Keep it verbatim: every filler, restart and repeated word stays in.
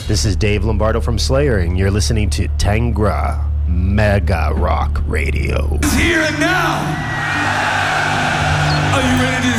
This is Dave Lombardo from Slayer, and you're listening to Tangra Mega Rock Radio. It's here and now. Are you ready to